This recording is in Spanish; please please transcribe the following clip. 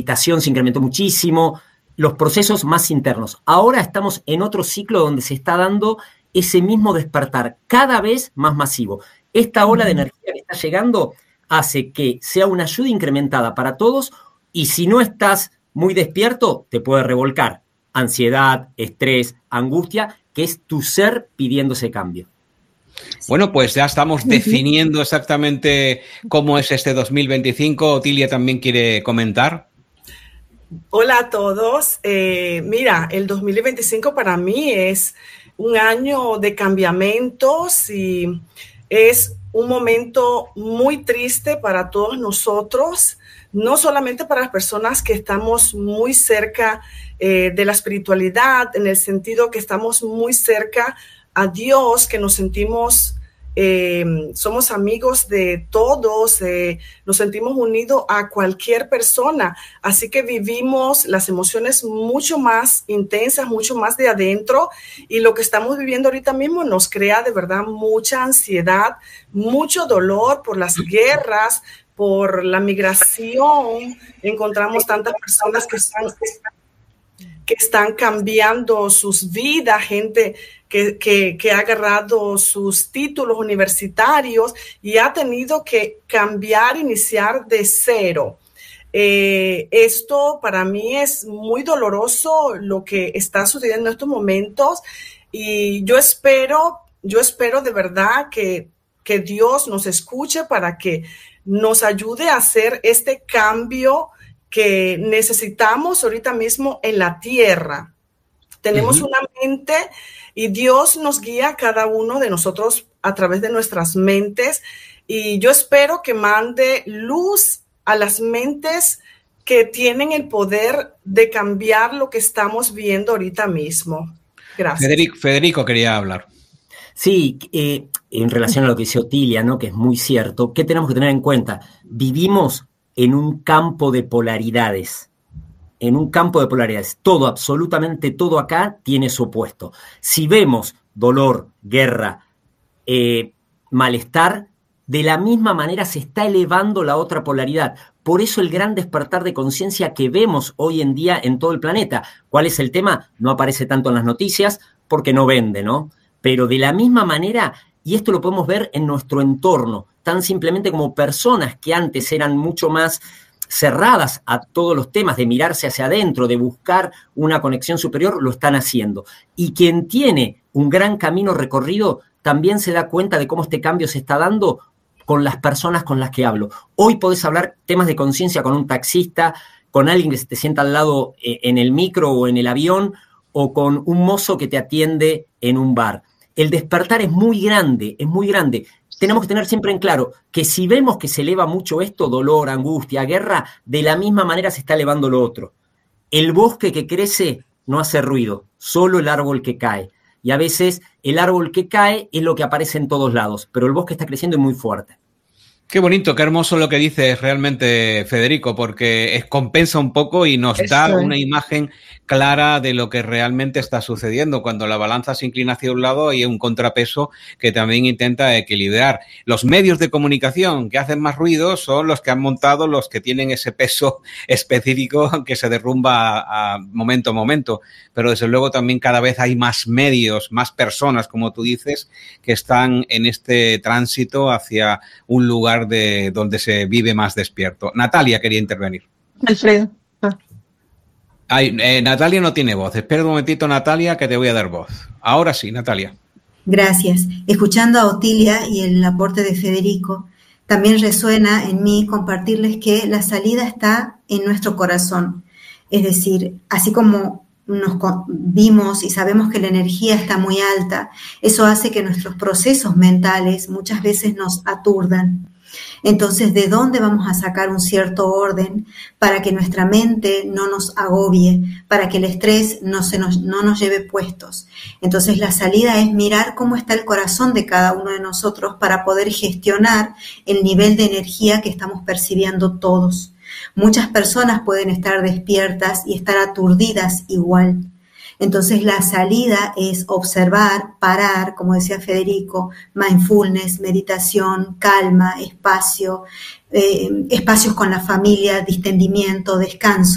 meditación se incrementó muchísimo, los procesos más internos. Ahora estamos en otro ciclo donde se está dando ese mismo despertar cada vez más masivo. Esta ola de energía que está llegando hace que sea una ayuda incrementada para todos, y si no estás muy despierto, te puede revolcar. Ansiedad, estrés, angustia, que es tu ser pidiendo ese cambio. Bueno, pues ya estamos definiendo exactamente cómo es este 2025. Otilia también quiere comentar. Hola a todos. Mira, el 2025 para mí es un año de cambiamientos y es un momento muy triste para todos nosotros, no solamente para las personas que estamos muy cerca de la espiritualidad, en el sentido que estamos muy cerca a Dios, que nos sentimos, somos amigos de todos, nos sentimos unidos a cualquier persona, así que vivimos las emociones mucho más intensas, mucho más de adentro, y lo que estamos viviendo ahorita mismo nos crea de verdad mucha ansiedad, mucho dolor por las guerras, por la migración. Encontramos tantas personas que están cambiando sus vidas, gente que ha agarrado sus títulos universitarios y ha tenido que cambiar, iniciar de cero. Esto para mí es muy doloroso lo que está sucediendo en estos momentos, y yo espero de verdad que Dios nos escuche para que nos ayude a hacer este cambio que necesitamos ahorita mismo en la tierra. Tenemos una mente y Dios nos guía a cada uno de nosotros a través de nuestras mentes, y yo espero que mande luz a las mentes que tienen el poder de cambiar lo que estamos viendo ahorita mismo. Gracias. Federico quería hablar. Sí, en relación a lo que dice Otilia, ¿no?, que es muy cierto, ¿qué tenemos que tener en cuenta? Vivimos en un campo de polaridades. En un campo de polaridades. Todo, absolutamente todo acá tiene su opuesto. Si vemos dolor, guerra, malestar, de la misma manera se está elevando la otra polaridad. Por eso el gran despertar de conciencia que vemos hoy en día en todo el planeta. ¿Cuál es el tema? No aparece tanto en las noticias porque no vende, ¿no? Pero de la misma manera, y esto lo podemos ver en nuestro entorno, tan simplemente como personas que antes eran mucho más cerradas a todos los temas de mirarse hacia adentro, de buscar una conexión superior, lo están haciendo. Y quien tiene un gran camino recorrido también se da cuenta de cómo este cambio se está dando con las personas con las que hablo. Hoy podés hablar temas de conciencia con un taxista, con alguien que se te sienta al lado en el micro o en el avión, o con un mozo que te atiende en un bar. El despertar es muy grande, es muy grande. Tenemos que tener siempre en claro que si vemos que se eleva mucho esto, dolor, angustia, guerra, de la misma manera se está elevando lo otro. El bosque que crece no hace ruido, solo el árbol que cae. Y a veces el árbol que cae es lo que aparece en todos lados, pero el bosque está creciendo y muy fuerte. Qué bonito, qué hermoso lo que dices realmente, Federico, porque compensa un poco y nos da una imagen clara de lo que realmente está sucediendo. Cuando la balanza se inclina hacia un lado, hay un contrapeso que también intenta equilibrar. Los medios de comunicación que hacen más ruido son los que han montado, los que tienen ese peso específico que se derrumba a momento. Pero desde luego también cada vez hay más medios, más personas, como tú dices, que están en este tránsito hacia un lugar de donde se vive más despierto. Natalia quería intervenir. Alfredo. Natalia no tiene voz. Espera un momentito, Natalia, que te voy a dar voz. Ahora sí, Natalia. Gracias. Escuchando a Otilia y el aporte de Federico, también resuena en mí compartirles que la salida está en nuestro corazón. Es decir, así como nos vimos y sabemos que la energía está muy alta, eso hace que nuestros procesos mentales muchas veces nos aturdan. Entonces, ¿de dónde vamos a sacar un cierto orden para que nuestra mente no nos agobie, para que el estrés no nos lleve puestos? Entonces, la salida es mirar cómo está el corazón de cada uno de nosotros para poder gestionar el nivel de energía que estamos percibiendo todos. Muchas personas pueden estar despiertas y estar aturdidas igual. Entonces la salida es observar, parar, como decía Federico, mindfulness, meditación, calma, espacio, espacios con la familia, distendimiento, descanso.